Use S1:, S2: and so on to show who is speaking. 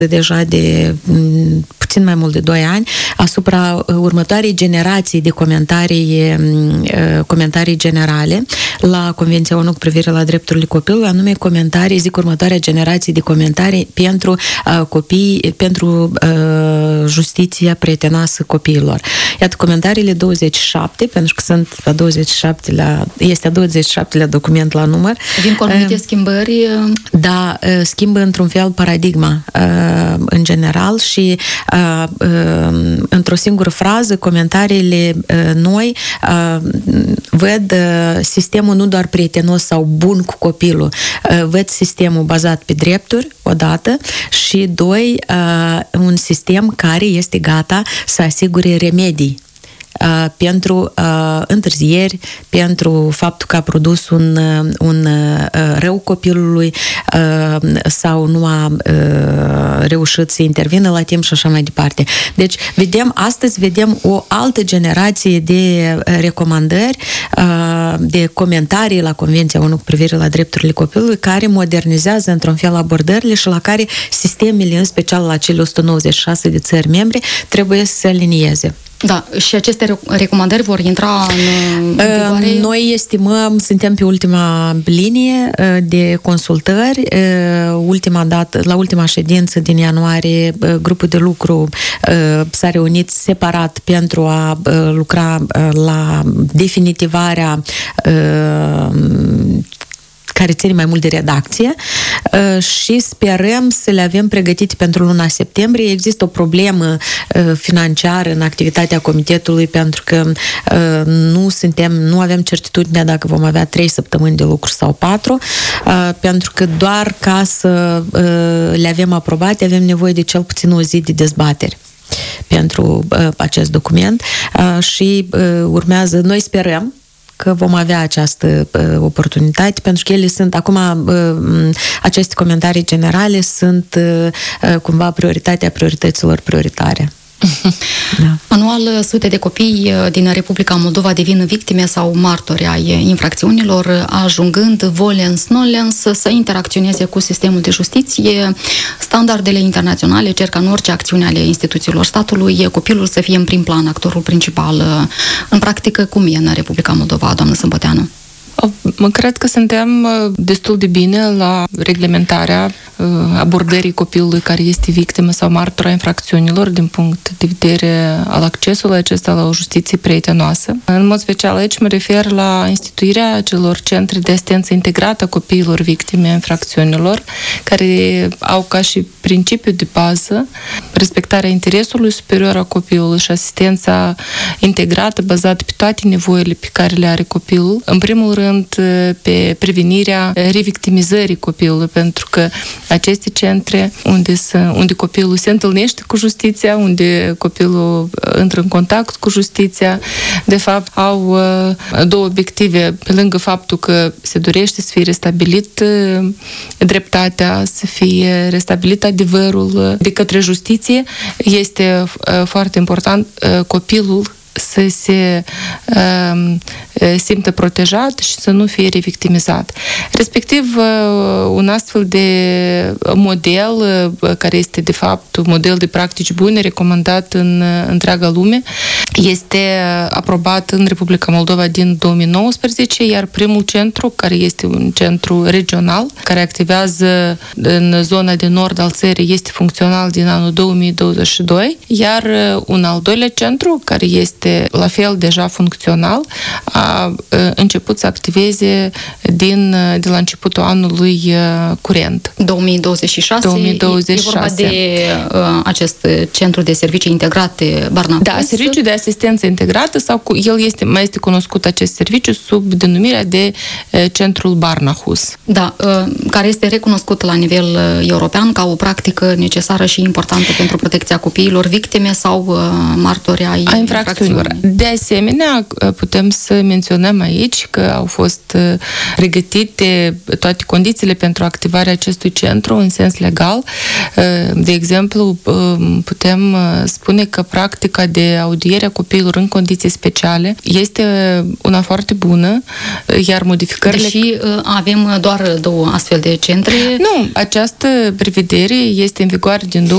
S1: deja de puțin mai mult de 2 ani asupra următoarei generații de comentarii generale la Convenția ONU cu privire la drepturile copilului, anume următoarea generație de comentarii pentru copii, pentru justiția prietenoasă copiilor. Iată, comentariile 27, pentru că sunt a 27-lea document la număr.
S2: Vin cu anumite schimbări?
S1: Da, schimbă într-un fel paradigma în general și într-o singură frază comentariile noi văd sistemul nu doar prietenos sau bun cu copilul, văd sistemul bazat pe drepturi, odată, și 2, un sistem care este gata să asigure remedii pentru întârzieri, pentru faptul că a produs un rău copilului sau nu a reușit să intervină la timp și așa mai departe. Deci, astăzi vedem o altă generație de recomandări, de comentarii la Convenția ONU cu privire la drepturile copilului, care modernizează într-un fel abordările și la care sistemele, în special la cele 196 de țări membre, trebuie să se alinieze.
S2: Da, și aceste recomandări vor intra în vigoare?
S1: Noi estimăm, suntem pe ultima linie de consultări. La ultima ședință din ianuarie, grupul de lucru s-a reunit separat pentru a lucra la definitivarea care ține mai mult de redacție și sperăm să le avem pregătite pentru luna septembrie. Există o problemă financiară în activitatea comitetului pentru că nu avem certitudinea dacă vom avea 3 săptămâni de lucru sau 4, pentru că doar ca să le avem aprobate avem nevoie de cel puțin o zi de dezbateri pentru acest document și urmează, noi sperăm că vom avea această oportunitate, pentru că ele sunt, acum, aceste comentarii generale sunt cumva priorităților prioritare.
S2: Da. Anual, sute de copii din Republica Moldova devin victime sau martori ai infracțiunilor, ajungând volens-nolens să interacționeze cu sistemul de justiție. Standardele internaționale cer ca în orice acțiune ale instituțiilor statului copilul să fie în prim plan, actorul principal. În practică, cum e în Republica Moldova, doamnă Sâmbăteanu?
S3: Cred că suntem destul de bine la reglementarea abordării copilului care este victimă sau martor a infracțiunilor din punct de vedere al accesului acesta la o justiție prietenoasă. În mod special aici mă refer la instituirea celor centre de asistență integrată a copiilor victime a infracțiunilor, care au ca și principiu de bază respectarea interesului superior a copilului și asistența integrată bazată pe toate nevoile pe care le are copilul. În primul rând, pe prevenirea revictimizării copilului, pentru că aceste centre unde copilul se întâlnește cu justiția, unde copilul intră în contact cu justiția, de fapt au 2 obiective. Pe lângă faptul că se dorește să fie restabilit dreptatea, să fie restabilit adevărul de către justiție, este foarte important copilul să se simtă protejat și să nu fie revictimizat. Respectiv, un astfel de model, care este de fapt un model de practici bune, recomandat în întreaga lume, este aprobat în Republica Moldova din 2019, iar primul centru, care este un centru regional, care activează în zona de nord al țării, este funcțional din anul 2022, iar un al doilea centru, care este la fel deja funcțional, a început să activeze de la începutul anului curent.
S2: 2026?
S3: 2026.
S2: E vorba de acest centru de servicii integrate Barnahus?
S3: Da, serviciul de asistență integrată, sau mai este cunoscut acest serviciu sub denumirea de centrul Barnahus.
S2: Da, care este recunoscut la nivel european ca o practică necesară și importantă pentru protecția copiilor victime sau martori ai infracțiunilor.
S3: copiilor. De asemenea, putem să menționăm aici că au fost pregătite toate condițiile pentru activarea acestui centru în sens legal. De exemplu, putem spune că practica de audiere a copiilor în condiții speciale este una foarte bună, iar modificările...
S2: Deși avem doar 2 astfel de centre...
S3: Nu, această prevedere este în vigoare din